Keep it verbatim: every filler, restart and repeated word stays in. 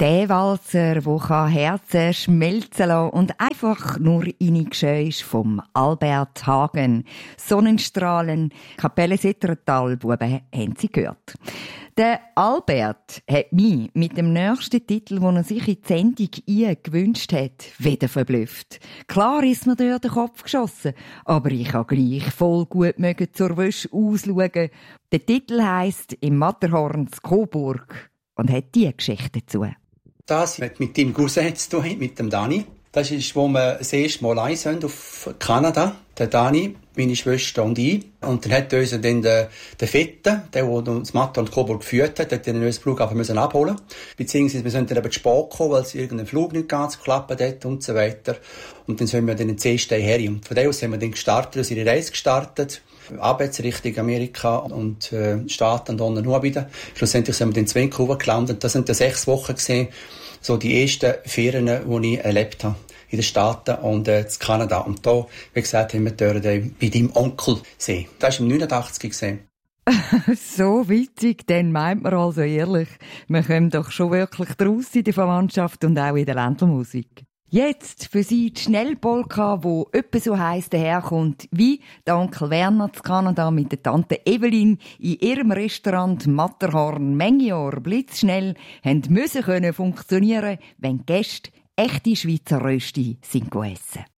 Der Walzer, der Herzen schmelzen lassen und einfach nur reingeschehen ist vom Albert Hagen. Sonnenstrahlen, Kapelle Sittretal, Buben, haben Sie gehört. Der Albert hat mich mit dem nächsten Titel, den er sich in die Sendung gewünscht hat, wieder verblüfft. Klar ist mir durch den Kopf geschossen, aber ich kann gleich voll gut mögen zur Wäsche ausschauen. Der Titel heisst «Im Matterhorn zu Coburg» und hat diese Geschichte dazu. Das hat mit dem Cousin zu tun, mit dem Dani. Das ist, wo wir das erste Mal eins sind auf Kanada. Der Dani, meine Schwester und ich. Und dann hat uns dann der, der Fette, der, der uns Mathe und Coburg geführt hat, hat dann uns Flughafen müssen abholen. Beziehungsweise wir sind dann eben zu spät gekommen, weil es irgendein Flug nicht ganz geklappt hat und so weiter. Und dann sind wir dann in zehn Stunden her. Und von dem aus sind wir dann gestartet, unsere Reise gestartet. Abwärts Richtung Amerika und äh, Staaten und dann nur wieder. Schlussendlich sind wir dann in Vancouver gelandet. Das sind dann sechs Wochen gesehen, so die ersten Ferien, die ich erlebt habe in den Staaten und äh, in Kanada. Und da, wie gesagt, haben wir dort bei deinem Onkel sehen. Das war im neunundachtzig gesehen. So witzig, dann meint man also ehrlich, wir kommen doch schon wirklich draus in der Verwandtschaft und auch in der Ländlermusik. Jetzt für Sie die Schnellpolka, wo öppe so heiss daherkommt, wie der Onkel Werner zu Kanada mit der Tante Evelyn in ihrem Restaurant Matterhorn Menge Jahre blitzschnell haben müssen können funktionieren, wenn die Gäste echte Schweizer Rösti sind essen.